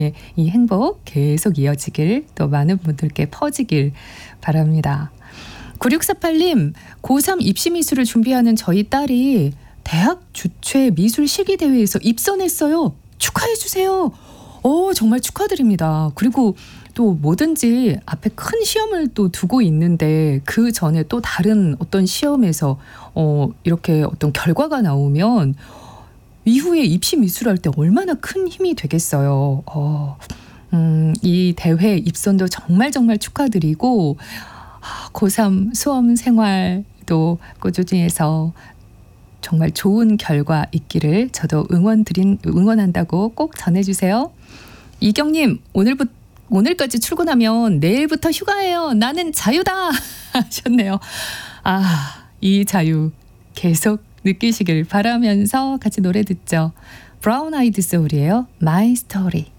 이 행복 계속 이어지길, 또 많은 분들께 퍼지길 바랍니다. 9648님, 고3 입시 미술을 준비하는 저희 딸이 대학 주최 미술 실기대회에서 입선했어요. 축하해주세요. 정말 축하드립니다. 그리고 또 뭐든지 앞에 큰 시험을 또 두고 있는데 그 전에 또 다른 어떤 시험에서 이렇게 어떤 결과가 나오면 이후에 입시 미술할 때 얼마나 큰 힘이 되겠어요. 이 대회 입선도 정말 정말 축하드리고, 고3 수험 생활도 꾸준히 해서 정말 좋은 결과 있기를 저도 응원한다고 꼭 전해주세요. 이경님, 오늘까지 출근하면 내일부터 휴가예요. 나는 자유다 하셨네요. 이 자유 계속 느끼시길 바라면서 같이 노래 듣죠. 브라운 아이드 소울이에요. My Story.